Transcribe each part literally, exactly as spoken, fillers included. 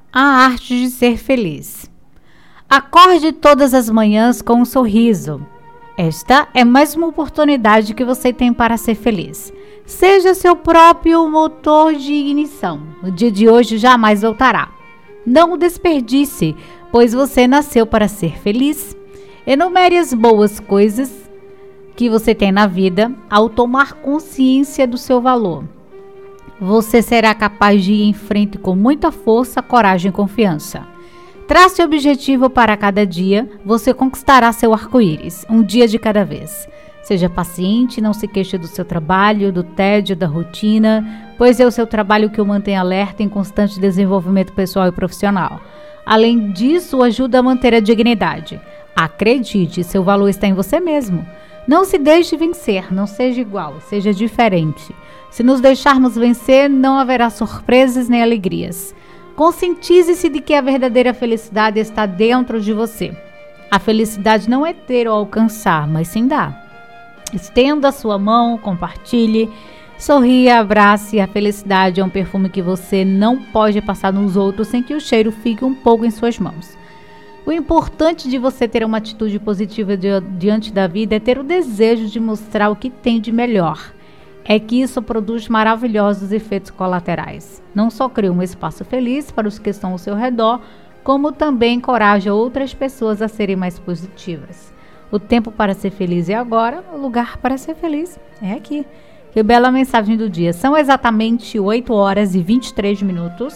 A arte de ser feliz. Acorde todas as manhãs com um sorriso. Esta é mais uma oportunidade que você tem para ser feliz. Seja seu próprio motor de ignição. O dia de hoje jamais voltará. Não o desperdice, pois você nasceu para ser feliz. Enumere as boas coisas que você tem na vida ao tomar consciência do seu valor. Você será capaz de ir em frente com muita força, coragem e confiança. Trace objetivo para cada dia, você conquistará seu arco-íris, um dia de cada vez. Seja paciente, não se queixe do seu trabalho, do tédio, da rotina, pois é o seu trabalho que o mantém alerta em constante desenvolvimento pessoal e profissional. Além disso, ajuda a manter a dignidade. Acredite, seu valor está em você mesmo. Não se deixe vencer, não seja igual, seja diferente. Se nos deixarmos vencer, não haverá surpresas nem alegrias. Conscientize-se de que a verdadeira felicidade está dentro de você. A felicidade não é ter ou alcançar, mas sim dar. Estenda a sua mão, compartilhe, sorria, abrace. A felicidade é um perfume que você não pode passar nos outros sem que o cheiro fique um pouco em suas mãos. O importante de você ter uma atitude positiva diante da vida é ter o desejo de mostrar o que tem de melhor. É que isso produz maravilhosos efeitos colaterais. Não só cria um espaço feliz para os que estão ao seu redor, como também encoraja outras pessoas a serem mais positivas. O tempo para ser feliz é agora, o lugar para ser feliz é aqui. Que bela mensagem do dia. São exatamente oito horas e vinte e três minutos.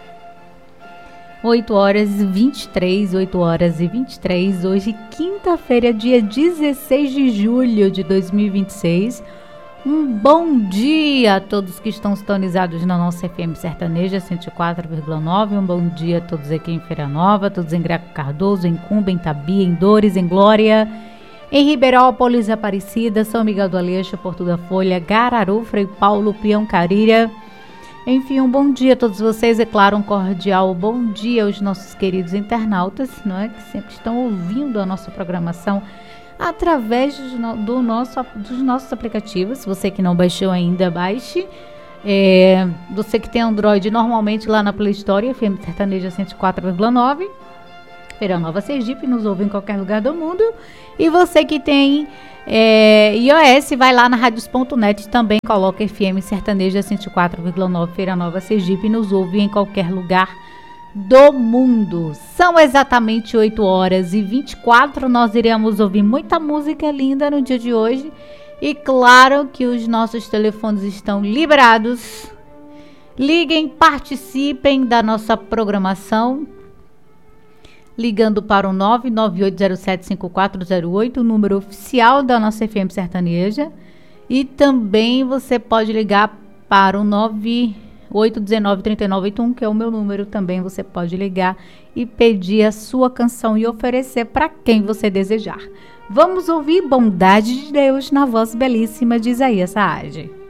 oito horas e vinte e três, oito horas e vinte e três. Hoje, quinta-feira, dia dezesseis de julho de dois mil e vinte e seis. Um bom dia a todos que estão sintonizados na nossa F M Sertaneja cento e quatro vírgula nove. Um bom dia a todos aqui em Feira Nova, todos em Greco Cardoso, em Cumba, em Tabia, em Dores, em Glória, em Ribeirópolis, Aparecida, São Miguel do Aleixo, Porto da Folha, Gararu, Frei Paulo, Pião, Carilha. Enfim, um bom dia a todos vocês. É claro, um cordial bom dia aos nossos queridos internautas, não é, que sempre estão ouvindo a nossa programação através do, do nosso, dos nossos aplicativos. Você que não baixou ainda, baixe. É, você que tem Android, normalmente lá na Play Store, F M Sertaneja cento e quatro vírgula nove. Feira Nova Sergipe, nos ouve em qualquer lugar do mundo. E você que tem é, iOS, vai lá na radios ponto net, também coloca F M Sertaneja cento e quatro vírgula nove, Feira Nova Sergipe, nos ouve em qualquer lugar do mundo. São exatamente oito horas e vinte e quatro. Nós iremos ouvir muita música linda no dia de hoje. E claro que os nossos telefones estão liberados. Liguem, participem da nossa programação, ligando para o nove nove oito zero sete cinco quatro zero oito, o número oficial da nossa F M Sertaneja. E também você pode ligar para o nove oito um nove, três nove oito um, que é o meu número. Também você pode ligar e pedir a sua canção e oferecer para quem você desejar. Vamos ouvir Bondade de Deus na voz belíssima de Isaías Saad.